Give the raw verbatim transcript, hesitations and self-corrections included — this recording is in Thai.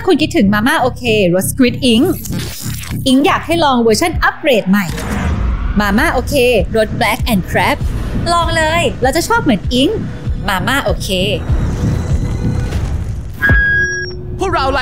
คุณคิดถึงมาม่าโอเครสสควิดอิงอิงอยากให้ลองเวอร์ชันอัปเกรดใหม่มาม่าโอเครส Black and Crab ลองเลยเราจะชอบเหมือนอิงมาม่าโอเคพวกเรา